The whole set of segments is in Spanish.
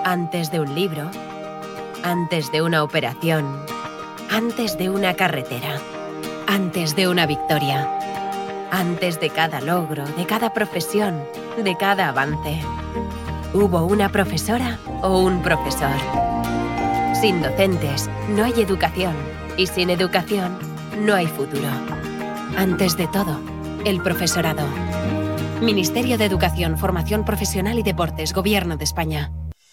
Antes de un libro, antes de una operación, antes de una carretera, antes de una victoria, antes de cada logro, de cada profesión, de cada avance. ¿Hubo una profesora o un profesor? Sin docentes no hay educación y sin educación no hay futuro. Antes de todo, el profesorado. Ministerio de Educación, Formación Profesional y Deportes, Gobierno de España.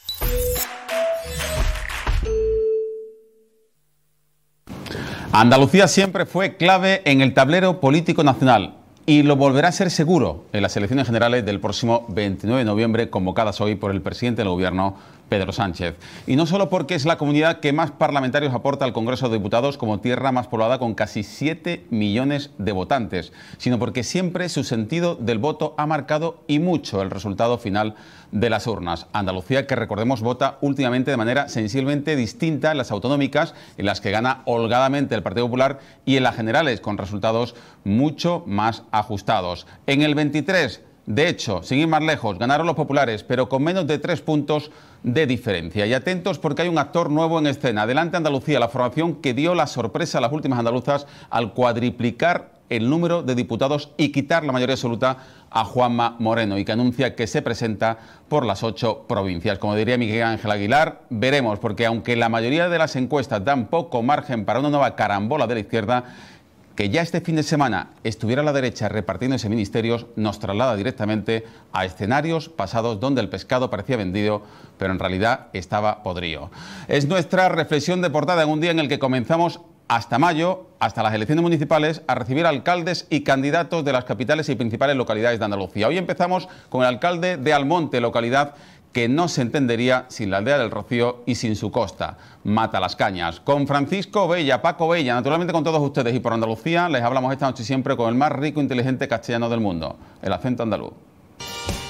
Andalucía siempre fue clave en el tablero político nacional y lo volverá a ser seguro en las elecciones generales del próximo 29 de noviembre, convocadas hoy por el presidente del Gobierno, Pedro Sánchez. Y no solo porque es la comunidad que más parlamentarios aporta al Congreso de Diputados como tierra más poblada con casi 7 millones de votantes, sino porque siempre su sentido del voto ha marcado y mucho el resultado final de las urnas. Andalucía, que recordemos, vota últimamente de manera sensiblemente distinta en las autonómicas, en las que gana holgadamente el Partido Popular, y en las generales, con resultados mucho más ajustados. En el 23, de hecho, sin ir más lejos, ganaron los populares, pero con menos de 3 puntos de diferencia. Y atentos porque hay un actor nuevo en escena. Adelante Andalucía, la formación que dio la sorpresa a las últimas andaluzas al cuadriplicar el número de diputados y quitar la mayoría absoluta a Juanma Moreno, y que anuncia que se presenta por las 8 provincias. Como diría Miguel Ángel Aguilar, veremos, porque aunque la mayoría de las encuestas dan poco margen para una nueva carambola de la izquierda, que ya este fin de semana estuviera la derecha repartiéndose ministerios nos traslada directamente a escenarios pasados donde el pescado parecía vendido, pero en realidad estaba podrido. Es nuestra reflexión de portada en un día en el que comenzamos hasta mayo, hasta las elecciones municipales, a recibir alcaldes y candidatos de las capitales y principales localidades de Andalucía. Hoy empezamos con el alcalde de Almonte, localidad que no se entendería sin la aldea del Rocío y sin su costa, Matalascañas. Con Francisco Bella, Paco Bella, naturalmente con todos ustedes, y por Andalucía les hablamos esta noche siempre con el más rico e inteligente castellano del mundo, el acento andaluz.